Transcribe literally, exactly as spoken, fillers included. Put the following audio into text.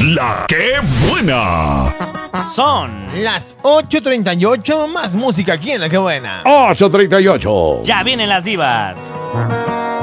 La que buena. Son las ocho treinta y ocho, más música aquí en La que buena. ocho treinta y ocho. Ya vienen las divas.